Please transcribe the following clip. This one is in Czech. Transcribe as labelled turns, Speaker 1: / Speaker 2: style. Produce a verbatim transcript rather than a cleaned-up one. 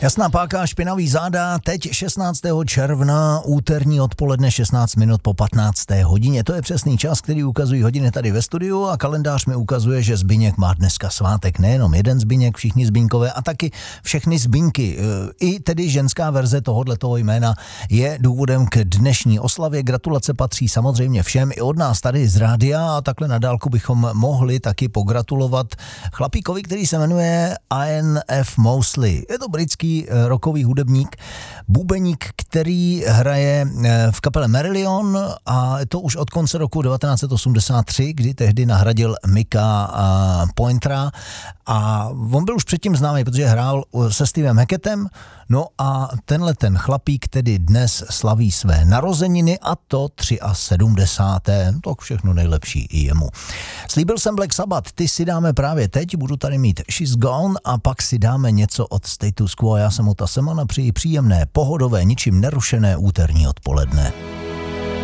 Speaker 1: Jasná páka, špinavý záda, teď šestnáctého června, úterní odpoledne šestnáct minut po patnácté hodině. To je přesný čas, který ukazují hodiny tady ve studiu a kalendář mi ukazuje, že Zbyněk má dneska svátek. Nejenom jeden Zbyněk, všichni Zbyňkové a taky všechny Zbyňky. I tedy ženská verze tohoto jména je důvodem k dnešní oslavě. Gratulace patří samozřejmě všem i od nás tady z rádia a takhle na dálku bychom mohli taky pogratulovat chlapíkovi, který se jmenuje Ian F. Mosley. Je to britský rockový hudebník, bubeník, který hraje v kapele Marillion a to už od konce roku devatenáct set osmdesát tři, kdy tehdy nahradil Micka Pointera a on byl už předtím známý, protože hrál se Stevem Hackettem, no a tenhle ten chlapík tedy dnes slaví své narozeniny a to sedmdesáté třetí. To všechno nejlepší i jemu. Slíbil jsem Black Sabbath, ty si dáme právě teď, budu tady mít She's Gone a pak si dáme něco od Status Quo. Já jsem Ota Semana, přeji příjemné, pohodové, ničím nerušené úterní odpoledne.